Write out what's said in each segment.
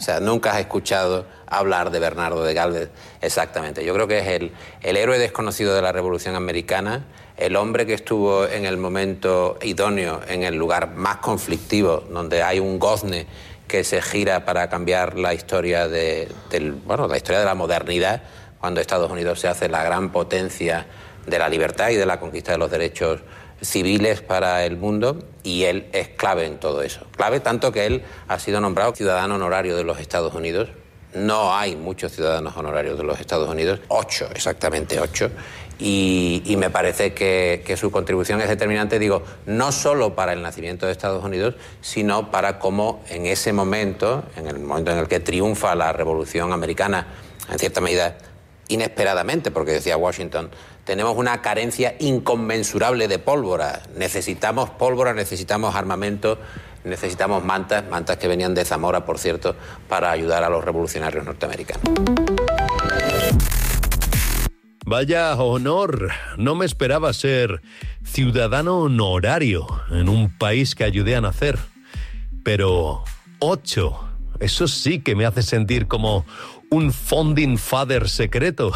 sea, nunca has escuchado hablar de Bernardo de Gálvez exactamente. Yo creo que es el héroe desconocido de la Revolución Americana, el hombre que estuvo en el momento idóneo, en el lugar más conflictivo, donde hay un gozne que se gira para cambiar la historia la historia de la modernidad, cuando Estados Unidos se hace la gran potencia de la libertad y de la conquista de los derechos civiles para el mundo, y él es clave en todo eso. Clave tanto que él ha sido nombrado ciudadano honorario de los Estados Unidos. No hay muchos ciudadanos honorarios de los Estados Unidos, 8, exactamente 8, y me parece que su contribución es determinante, digo, no solo para el nacimiento de Estados Unidos, sino para cómo en ese momento, en el momento en el que triunfa la Revolución Americana, en cierta medida inesperadamente, porque decía Washington, tenemos una carencia inconmensurable de pólvora, necesitamos pólvora, necesitamos armamento, necesitamos mantas que venían de Zamora, por cierto, para ayudar a los revolucionarios norteamericanos. Vaya honor, no me esperaba ser ciudadano honorario en un país que ayudé a nacer. Pero 8, eso sí que me hace sentir como un founding father secreto.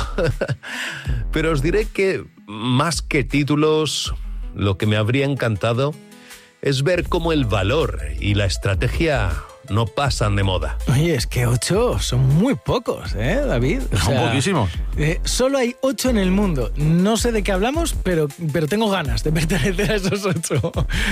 Pero os diré que más que títulos, lo que me habría encantado es ver cómo el valor y la estrategia no pasan de moda. Oye, es que 8 son muy pocos, David? Son poquísimos. Solo hay 8 en el mundo. No sé de qué hablamos, pero tengo ganas de pertenecer a esos 8.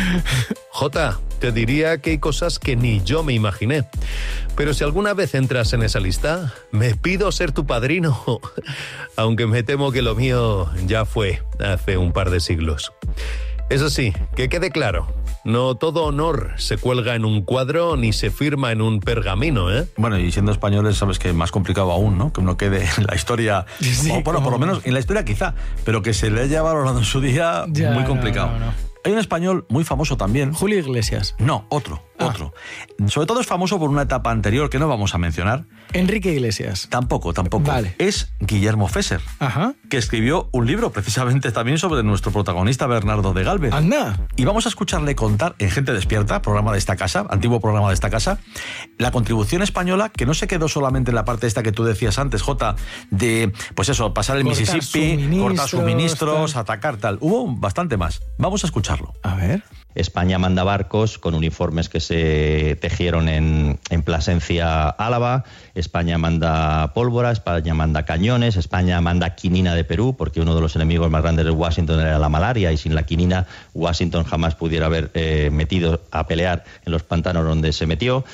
Jota, te diría que hay cosas que ni yo me imaginé. Pero si alguna vez entras en esa lista, me pido ser tu padrino. Aunque me temo que lo mío ya fue hace un par de siglos. Eso sí, que quede claro, no todo honor se cuelga en un cuadro ni se firma en un pergamino, ¿eh? Bueno, y siendo españoles sabes que es más complicado aún, ¿no? Que uno quede en la historia, sí, o bueno, por lo menos en la historia quizá, pero que se le haya valorado en su día, ya, muy complicado. No. Hay un español muy famoso también. Julio Iglesias. No, otro. Sobre todo es famoso por una etapa anterior que no vamos a mencionar. Enrique Iglesias. Tampoco. Vale. Es Guillermo Fesser, que escribió un libro precisamente también sobre nuestro protagonista Bernardo de Gálvez. Anda. Y vamos a escucharle contar en Gente Despierta, programa de esta casa, antiguo programa de esta casa, la contribución española, que no se quedó solamente en la parte esta que tú decías antes, Jota, de, pues eso, pasar el Mississippi, cortar suministros, atacar tal. Hubo bastante más. Vamos a escucharlo. A ver. España manda barcos con uniformes que se tejieron en Plasencia, Álava. España manda pólvora, España manda cañones, España manda quinina de Perú, porque uno de los enemigos más grandes de Washington era la malaria, y sin la quinina Washington jamás pudiera haber metido a pelear en los pantanos donde se metió.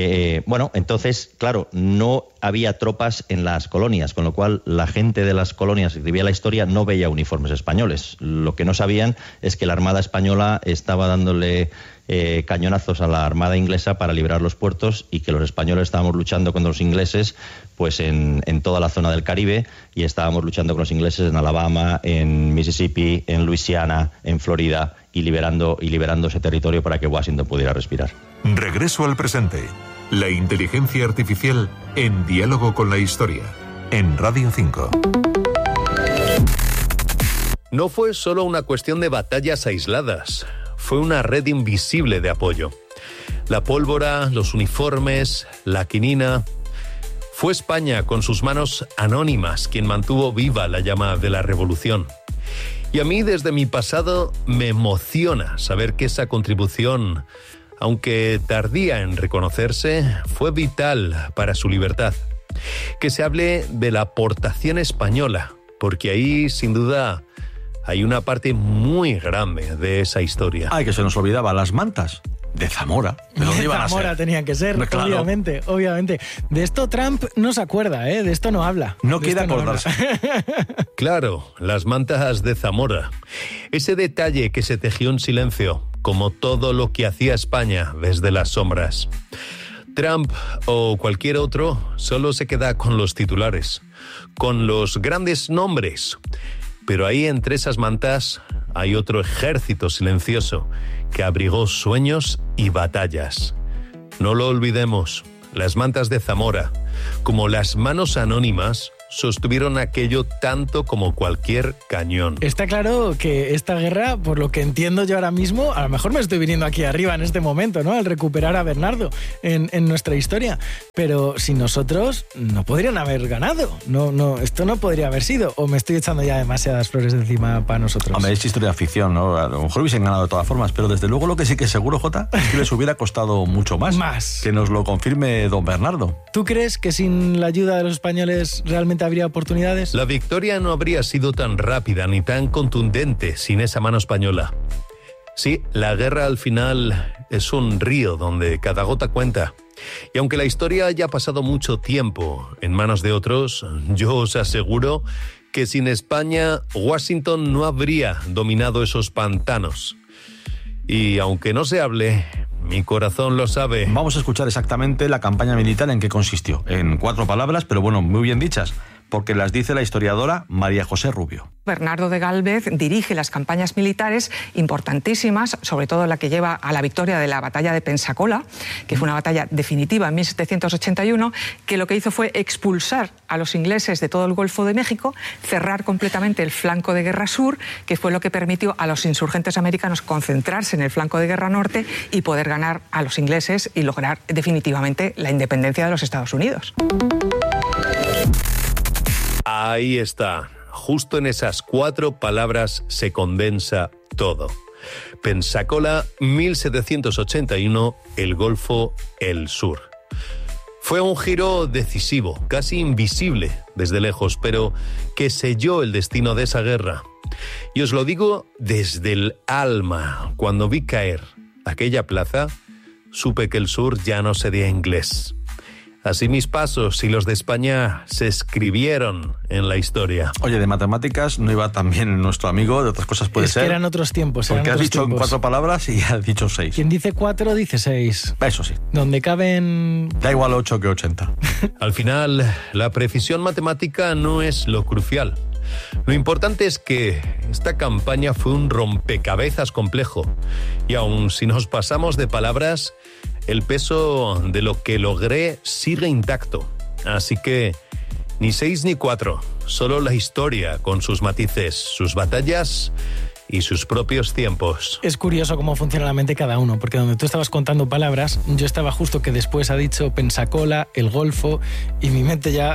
Entonces, claro, no había tropas en las colonias, con lo cual la gente de las colonias que escribía la historia no veía uniformes españoles. Lo que no sabían es que la Armada Española estaba dándole cañonazos a la Armada inglesa para liberar los puertos, y que los españoles estábamos luchando contra los ingleses pues en toda la zona del Caribe, y estábamos luchando con los ingleses en Alabama, en Mississippi, en Luisiana, en Florida, y liberando ese territorio para que Washington pudiera respirar. Regreso al presente. La inteligencia artificial en diálogo con la historia. En Radio 5. No fue solo una cuestión de batallas aisladas. Fue una red invisible de apoyo. La pólvora, los uniformes, la quinina. Fue España, con sus manos anónimas, quien mantuvo viva la llama de la revolución. Y a mí, desde mi pasado, me emociona saber que esa contribución, aunque tardía en reconocerse, fue vital para su libertad. Que se hable de la aportación española, porque ahí, sin duda, hay una parte muy grande de esa historia. Ay, que se nos olvidaba, las mantas de Zamora. ¿De dónde iban a ser? Zamora tenían que ser, claro. Obviamente. De esto Trump no se acuerda, de esto no habla. No quiere acordarse. Claro, las mantas de Zamora. Ese detalle que se tejió en silencio, como todo lo que hacía España desde las sombras. Trump o cualquier otro solo se queda con los titulares, con los grandes nombres. Pero ahí, entre esas mantas, hay otro ejército silencioso que abrigó sueños y batallas. No lo olvidemos, las mantas de Zamora, como las manos anónimas, sostuvieron aquello tanto como cualquier cañón. Está claro que esta guerra, por lo que entiendo yo ahora mismo, a lo mejor me estoy viniendo aquí arriba en este momento, ¿no? Al recuperar a Bernardo en nuestra historia. Pero sin nosotros no podrían haber ganado. No, esto no podría haber sido. O me estoy echando ya demasiadas flores encima para nosotros. Hombre, es historia de ficción, ¿no? A lo mejor hubiesen ganado de todas formas, pero desde luego lo que sí que es seguro, Jota, es que les hubiera costado mucho más. Que nos lo confirme don Bernardo. ¿Tú crees que sin la ayuda de los españoles realmente habría oportunidades? La victoria no habría sido tan rápida ni tan contundente sin esa mano española. Sí, la guerra al final es un río donde cada gota cuenta. Y aunque la historia haya pasado mucho tiempo en manos de otros, yo os aseguro que sin España, Washington no habría dominado esos pantanos. Y aunque no se hable, mi corazón lo sabe. Vamos a escuchar exactamente la campaña militar en qué consistió. En 4 palabras, pero bueno, muy bien dichas, porque las dice la historiadora María José Rubio. Bernardo de Gálvez dirige las campañas militares importantísimas, sobre todo la que lleva a la victoria de la batalla de Pensacola, que fue una batalla definitiva en 1781, que lo que hizo fue expulsar a los ingleses de todo el Golfo de México, cerrar completamente el flanco de guerra sur, que fue lo que permitió a los insurgentes americanos concentrarse en el flanco de guerra norte y poder ganar a los ingleses y lograr definitivamente la independencia de los Estados Unidos. Ahí está. Justo en esas 4 palabras se condensa todo. Pensacola, 1781, el Golfo, el Sur. Fue un giro decisivo, casi invisible desde lejos, pero que selló el destino de esa guerra. Y os lo digo desde el alma. Cuando vi caer aquella plaza, supe que el sur ya no sería inglés. Así mis pasos y los de España se escribieron en la historia. Oye, de matemáticas no iba tan bien nuestro amigo, de otras cosas puede ser. Es que eran otros tiempos. Porque has dicho 4 palabras y has dicho 6. Quien dice 4 dice 6. Eso sí. Donde caben... Da igual 8 que 80. Al final, la precisión matemática no es lo crucial. Lo importante es que esta campaña fue un rompecabezas complejo. Y aun si nos pasamos de palabras, el peso de lo que logré sigue intacto. Así que ni 6 ni 4, solo la historia con sus matices, sus batallas y sus propios tiempos. Es curioso cómo funciona la mente cada uno, porque donde tú estabas contando palabras, yo estaba justo que después ha dicho Pensacola, el Golfo, y mi mente ya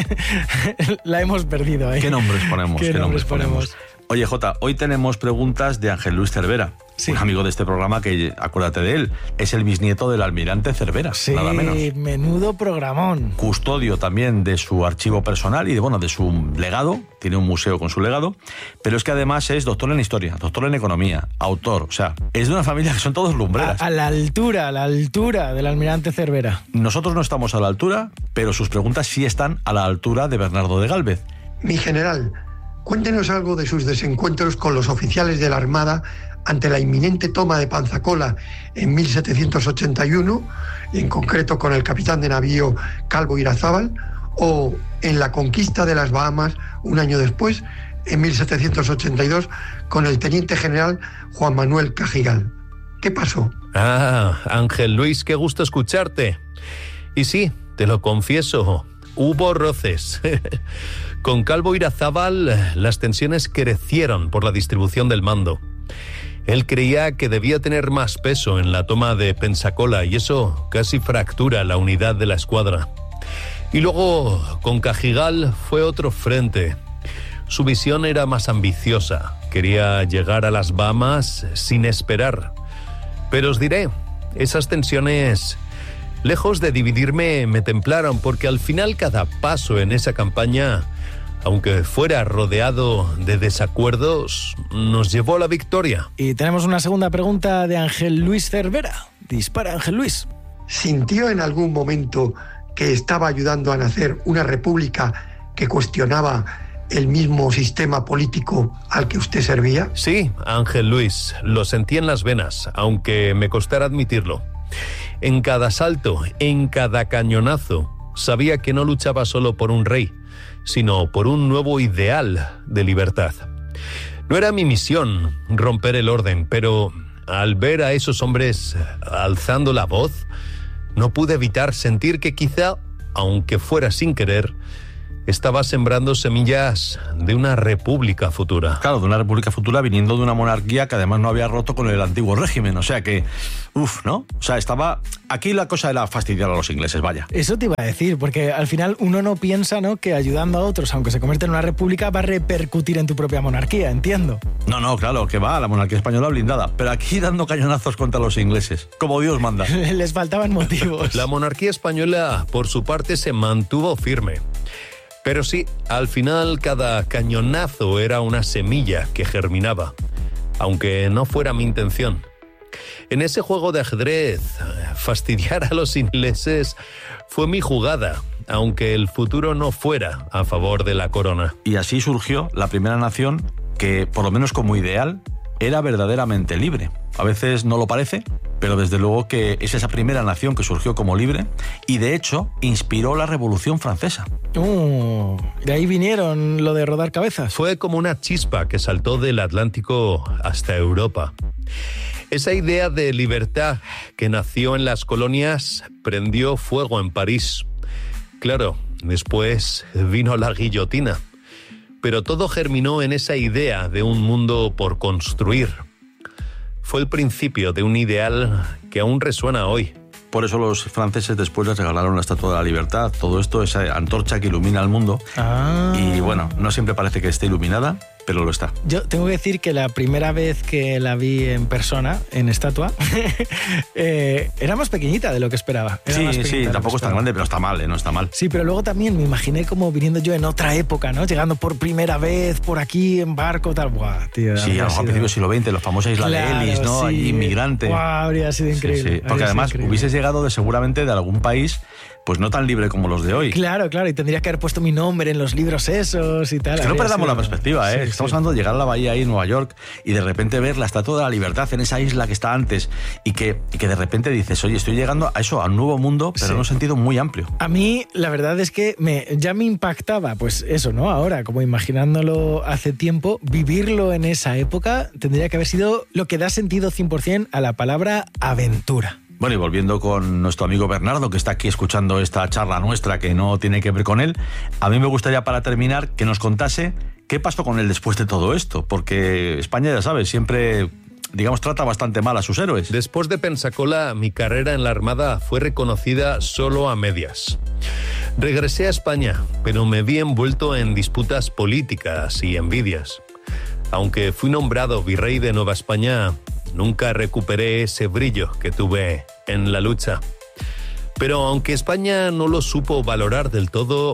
la hemos perdido. ¿Qué nombres ponemos? ¿Qué nombres ponemos? Oye, Jota, hoy tenemos preguntas de Ángel Luis Cervera, sí, un amigo de este programa que, acuérdate de él, es el bisnieto del almirante Cervera, sí, nada menos. Menudo programón. Custodio también de su archivo personal y de su legado, tiene un museo con su legado, pero es que además es doctor en historia, doctor en economía, autor, o sea, es de una familia que son todos lumbreras. A la altura del almirante Cervera. Nosotros no estamos a la altura, pero sus preguntas sí están a la altura de Bernardo de Gálvez. Mi general, cuéntenos algo de sus desencuentros con los oficiales de la Armada ante la inminente toma de Pensacola en 1781, y en concreto con el capitán de navío Calvo Irazábal, o en la conquista de las Bahamas un año después, en 1782, con el teniente general Juan Manuel Cajigal. ¿Qué pasó? Ángel Luis, qué gusto escucharte. Y sí, te lo confieso, hubo roces. Con Calvo Irazábal, las tensiones crecieron por la distribución del mando. Él creía que debía tener más peso en la toma de Pensacola y eso casi fractura la unidad de la escuadra. Y luego, con Cajigal fue otro frente. Su visión era más ambiciosa. Quería llegar a las Bahamas sin esperar. Pero os diré, esas tensiones, lejos de dividirme, me templaron, porque al final cada paso en esa campaña, aunque fuera rodeado de desacuerdos, nos llevó a la victoria. Y tenemos una segunda pregunta de Ángel Luis Cervera. Dispara, Ángel Luis. ¿Sintió en algún momento que estaba ayudando a nacer una república que cuestionaba el mismo sistema político al que usted servía? Sí, Ángel Luis, lo sentí en las venas, aunque me costara admitirlo. En cada salto, en cada cañonazo, sabía que no luchaba solo por un rey, sino por un nuevo ideal de libertad. No era mi misión romper el orden, pero al ver a esos hombres alzando la voz, no pude evitar sentir que quizá, aunque fuera sin querer, estaba sembrando semillas de una república futura. Claro, de una república futura viniendo de una monarquía que además no había roto con el antiguo régimen. O sea que, ¿no? O sea, estaba... Aquí la cosa era fastidiar a los ingleses, vaya. Eso te iba a decir, porque al final uno no piensa, ¿no?, que ayudando a otros, aunque se convierta en una república, va a repercutir en tu propia monarquía, entiendo. No, claro, que va, la monarquía española blindada. Pero aquí dando cañonazos contra los ingleses, como Dios manda. Les faltaban motivos. La monarquía española, por su parte, se mantuvo firme. Pero sí, al final cada cañonazo era una semilla que germinaba, aunque no fuera mi intención. En ese juego de ajedrez, fastidiar a los ingleses fue mi jugada, aunque el futuro no fuera a favor de la corona. Y así surgió la primera nación que, por lo menos como ideal, era verdaderamente libre. A veces no lo parece, pero desde luego que es esa primera nación que surgió como libre y de hecho inspiró la Revolución Francesa. De ahí vinieron lo de rodar cabezas. Fue como una chispa que saltó del Atlántico hasta Europa. Esa idea de libertad que nació en las colonias prendió fuego en París. Claro, después vino la guillotina. Pero todo germinó en esa idea de un mundo por construir. Fue el principio de un ideal que aún resuena hoy. Por eso los franceses después les regalaron la Estatua de la Libertad. Todo esto, esa antorcha que ilumina el mundo. Y bueno, no siempre parece que esté iluminada, pero lo está. Yo tengo que decir que la primera vez que la vi en persona, en estatua, era más pequeñita de lo que esperaba. Sí, tampoco es tan grande, pero está mal, no está mal. Sí, pero luego también me imaginé como viniendo yo en otra época, ¿no? Llegando por primera vez por aquí en barco, tal. Buah, tío. Sí, a lo mejor a principios del siglo XX, los famosos Isla de Ellis, ¿no? Sí. Allí inmigrante. Buah, habría sido increíble. Sí. Porque además hubieses llegado seguramente de algún país pues no tan libre como los de hoy. Claro, y tendría que haber puesto mi nombre en los libros esos y tal. Es que no perdamos la perspectiva, ¿eh? Sí, Estamos hablando de llegar a la bahía ahí en Nueva York y de repente ver la Estatua de la Libertad en esa isla que está antes y que de repente dices, oye, estoy llegando a eso, a un nuevo mundo, pero en un sentido muy amplio. A mí, la verdad es que ya me impactaba, pues eso, ¿no? Ahora, como imaginándolo hace tiempo, vivirlo en esa época tendría que haber sido lo que da sentido 100% a la palabra aventura. Bueno, y volviendo con nuestro amigo Bernardo, que está aquí escuchando esta charla nuestra que no tiene que ver con él, a mí me gustaría, para terminar, que nos contase qué pasó con él después de todo esto, porque España, ya sabes, siempre, digamos, trata bastante mal a sus héroes. Después de Pensacola, mi carrera en la Armada fue reconocida solo a medias. Regresé a España, pero me vi envuelto en disputas políticas y envidias. Aunque fui nombrado virrey de Nueva España, nunca recuperé ese brillo que tuve en la lucha. Pero aunque España no lo supo valorar del todo,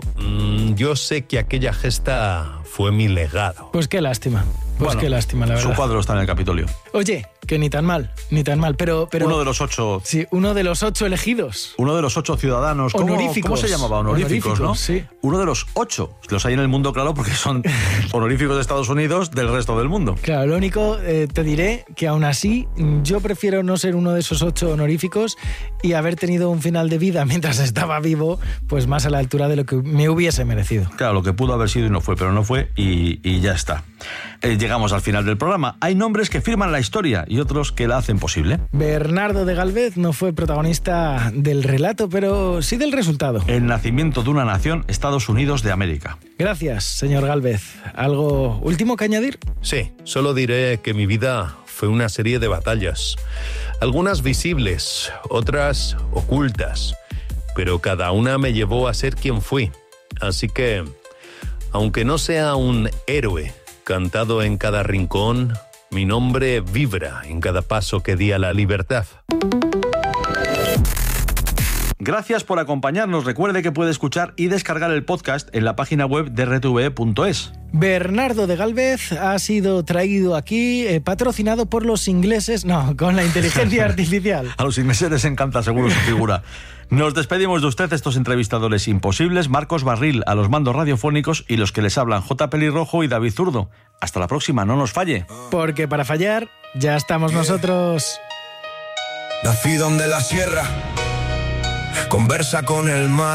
yo sé que aquella gesta fue mi legado. Pues qué lástima. Qué lástima, la verdad. Su cuadro está en el Capitolio. Oye, que ni tan mal, pero... Uno de los 8... Sí, uno de los 8 elegidos. Uno de los 8 ciudadanos... Honoríficos. ¿Cómo se llamaba? Honoríficos, ¿no? Sí. Uno de los 8. Los hay en el mundo, claro, porque son honoríficos de Estados Unidos del resto del mundo. Claro, lo único, te diré que aún así yo prefiero no ser uno de esos 8 honoríficos y haber tenido un final de vida mientras estaba vivo, pues más a la altura de lo que me hubiese merecido. Claro, lo que pudo haber sido y no fue, pero no fue y ya está. Llegamos al final del programa. Hay nombres que firman la historia y otros que la hacen posible. Bernardo de Gálvez no fue protagonista del relato, pero sí del resultado. El nacimiento de una nación, Estados Unidos de América. Gracias, señor Gálvez. ¿Algo último que añadir? Sí, solo diré que mi vida fue una serie de batallas. Algunas visibles, otras ocultas, pero cada una me llevó a ser quien fui. Así que, aunque no sea un héroe cantado en cada rincón, mi nombre vibra en cada paso que di a la libertad. Gracias por acompañarnos. Recuerde que puede escuchar y descargar el podcast en la página web de rtve.es. Bernardo de Gálvez ha sido traído aquí, patrocinado por los ingleses, con la inteligencia artificial. A los ingleses les encanta seguro su figura. Nos despedimos de usted, estos entrevistadores imposibles, Marcos Barril a los mandos radiofónicos y los que les hablan, J. Pelirrojo y David Zurdo. Hasta la próxima, no nos falle. Porque para fallar ya estamos nosotros. Nací donde la sierra conversa con el mar.